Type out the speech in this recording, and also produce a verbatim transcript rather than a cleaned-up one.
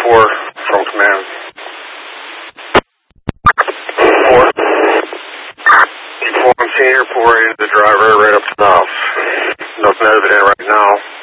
four from command. four. four on senior, four is the driver right up to the house. Nothing evident right now.